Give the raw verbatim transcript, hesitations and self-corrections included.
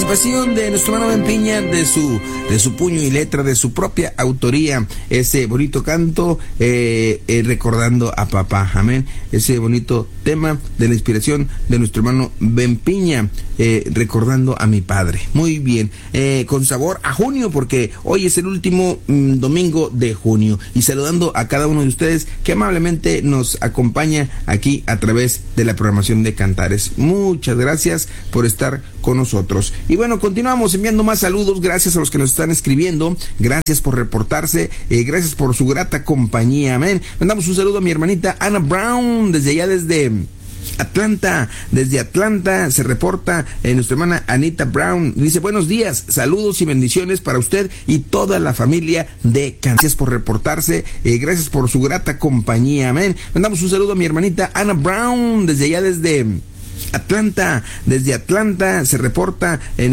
participación de nuestro hermano Ben Piña, de su, de su puño y letra, de su propia autoría, ese bonito canto, eh, eh, recordando a papá, amén, ese bonito tema de la inspiración de nuestro hermano Ben Piña, eh, recordando a mi padre. Muy bien, eh, con sabor a junio, porque hoy es el último mm, domingo de junio, y saludando a cada uno de ustedes que amablemente nos acompaña aquí a través de la programación de Cantares. Muchas gracias por estar con nosotros. Y bueno, continuamos enviando más saludos. Gracias a los que nos están escribiendo, gracias por reportarse, eh, gracias por su grata compañía, amén. Mandamos un saludo a mi hermanita Ana Brown, desde allá, desde Atlanta, desde Atlanta se reporta eh, nuestra hermana Anita Brown. Dice: buenos días, saludos y bendiciones para usted y toda la familia de Cantares. Gracias por reportarse, eh, gracias por su grata compañía, amén. Mandamos un saludo a mi hermanita Ana Brown, desde allá, desde Atlanta, desde Atlanta se reporta en